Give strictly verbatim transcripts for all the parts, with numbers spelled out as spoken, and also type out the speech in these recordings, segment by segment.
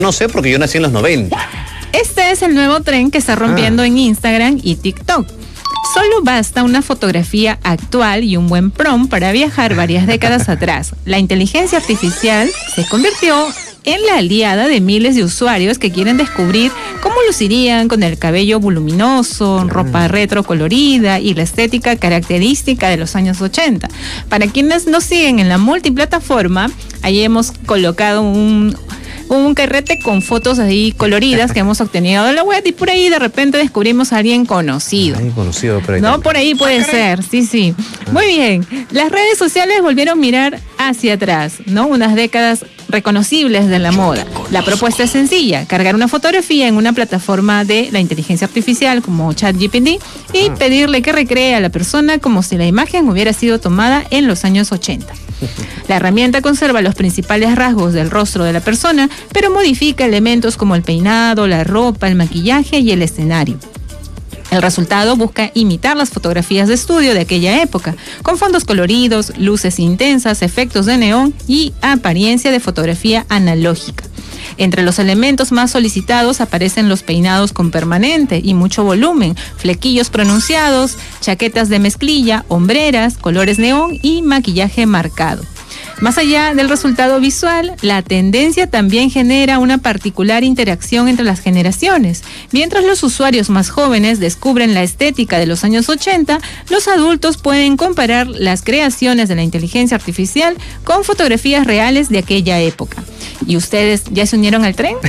No sé, porque yo nací en los noventa. Este es el nuevo tren que está rompiendo ah. en Instagram y TikTok. Solo basta una fotografía actual y un buen prompt para viajar varias décadas atrás. La inteligencia artificial se convirtió en la aliada de miles de usuarios que quieren descubrir cómo lucirían con el cabello voluminoso, ropa retro colorida y la estética característica de los años ochenta. Para quienes nos siguen en la multiplataforma, ahí hemos colocado un... un carrete con fotos ahí coloridas que hemos obtenido de la web y por ahí de repente descubrimos a alguien conocido. Alguien conocido por ahí. No, por ahí puede ser, sí, sí. Muy bien. Las redes sociales volvieron a mirar hacia atrás, ¿no? Unas décadas reconocibles de la moda. La propuesta es sencilla: cargar una fotografía en una plataforma de la inteligencia artificial como ChatGPT y pedirle que recree a la persona como si la imagen hubiera sido tomada en los años ochenta. La herramienta conserva los principales rasgos del rostro de la persona, pero modifica elementos como el peinado, la ropa, el maquillaje y el escenario. El resultado busca imitar las fotografías de estudio de aquella época, con fondos coloridos, luces intensas, efectos de neón y apariencia de fotografía analógica. Entre los elementos más solicitados aparecen los peinados con permanente y mucho volumen, flequillos pronunciados, chaquetas de mezclilla, hombreras, colores neón y maquillaje marcado. Más allá del resultado visual, la tendencia también genera una particular interacción entre las generaciones. Mientras los usuarios más jóvenes descubren la estética de los años ochenta, los adultos pueden comparar las creaciones de la inteligencia artificial con fotografías reales de aquella época. ¿Y ustedes ya se unieron al tren?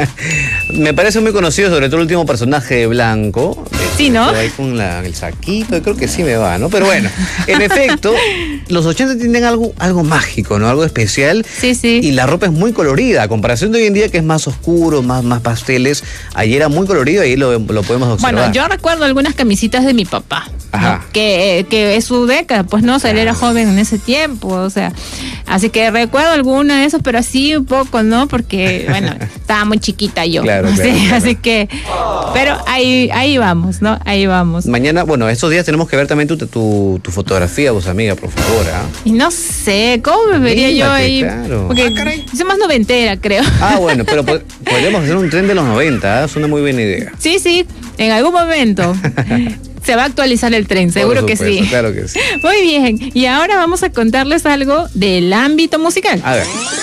Me parece muy conocido, sobre todo el último personaje blanco. Sí, ¿no? Ahí con la, el saquito, creo que sí me va, ¿no? Pero bueno, en efecto, los ochenta tienen algo, algo mágico, ¿no? Algo especial. Sí, sí. Y la ropa es muy colorida, a comparación de hoy en día que es más oscuro, más, más pasteles. Ayer era muy colorido y ahí lo, lo podemos observar. Bueno, yo recuerdo algunas camisitas de mi papá, ¿no? que, que es su década, pues no, o sea, él era joven en ese tiempo, o sea, así que recuerdo alguna de esos, pero así un poco, ¿no? Porque, bueno, estaba muy chiquita yo. Claro, ¿sí? claro, claro. Así que, pero ahí, ahí vamos, ¿no? Ahí vamos. Mañana, bueno, estos días tenemos que ver también tu, tu, tu fotografía, vos amiga, por favor, ¿ah? Y no sé, ¿cómo me vería Anímate, yo ahí? Claro. Porque ah, soy más noventera, creo. Ah, bueno, pero pod podríamos hacer un tren de los noventa, ¿eh? Es una muy buena idea. Sí, sí, en algún momento se va a actualizar el tren, seguro supuesto, que sí. Claro que sí. Muy bien, y ahora vamos a contarles algo del ámbito musical. A ver.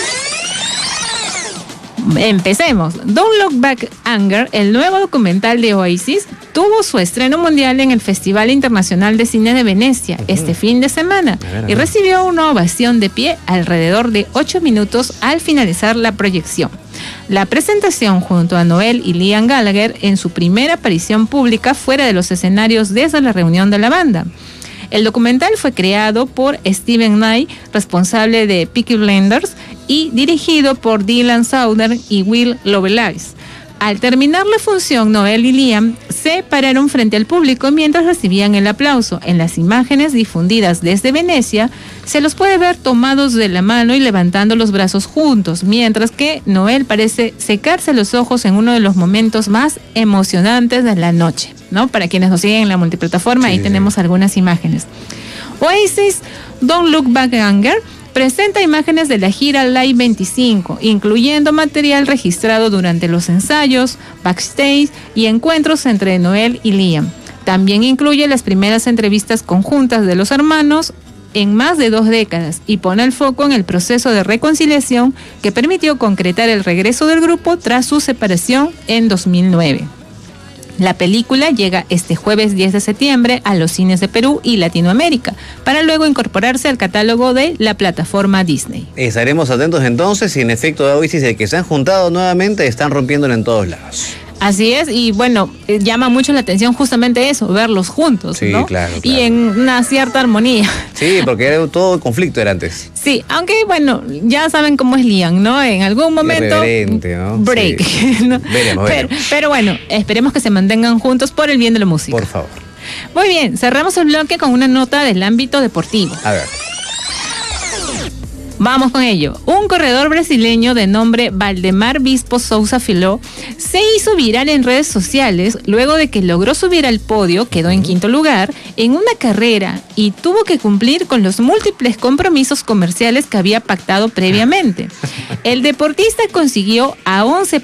Empecemos. Don't Look Back Anger, el nuevo documental de Oasis, tuvo su estreno mundial en el Festival Internacional de Cine de Venecia uh-huh. este fin de semana a ver, a ver. y recibió una ovación de pie alrededor de ocho minutos al finalizar la proyección. La presentación junto a Noel y Liam Gallagher en su primera aparición pública fuera de los escenarios desde la reunión de la banda. El documental fue creado por Steven Knight, responsable de Peaky Blinders, y dirigido por Dylan Sauder y Will Lovelace. Al terminar la función, Noel y Liam se pararon frente al público mientras recibían el aplauso. En las imágenes difundidas desde Venecia, se los puede ver tomados de la mano y levantando los brazos juntos, mientras que Noel parece secarse los ojos en uno de los momentos más emocionantes de la noche, ¿no? Para quienes nos siguen en la multiplataforma, sí, ahí tenemos algunas imágenes. Oasis, Don't Look Back Anger, presenta imágenes de la gira Live veinticinco, incluyendo material registrado durante los ensayos, backstage y encuentros entre Noel y Liam. También incluye las primeras entrevistas conjuntas de los hermanos en más de dos décadas y pone el foco en el proceso de reconciliación que permitió concretar el regreso del grupo tras su separación en dos mil nueve. La película llega este jueves diez de septiembre a los cines de Perú y Latinoamérica, para luego incorporarse al catálogo de la plataforma Disney. Estaremos atentos entonces y en efecto Oasis, de que se han juntado nuevamente, están rompiéndolo en todos lados. Así es, y bueno, eh, llama mucho la atención justamente eso, verlos juntos, sí, ¿no? Claro, claro. Y en una cierta armonía. Sí, porque era todo conflicto era antes. Sí, aunque bueno, ya saben cómo es Liam, ¿no? En algún momento, ¿no? break. Sí. ¿no? Veremos, pero, veremos. pero bueno, esperemos que se mantengan juntos por el bien de la música. Por favor. Muy bien, cerramos el bloque con una nota del ámbito deportivo. A ver. Vamos con ello. Un corredor brasileño de nombre Valdemar Bispo Souza Filó se hizo viral en redes sociales luego de que logró subir al podio, quedó en quinto lugar, en una carrera y tuvo que cumplir con los múltiples compromisos comerciales que había pactado previamente. El deportista consiguió a once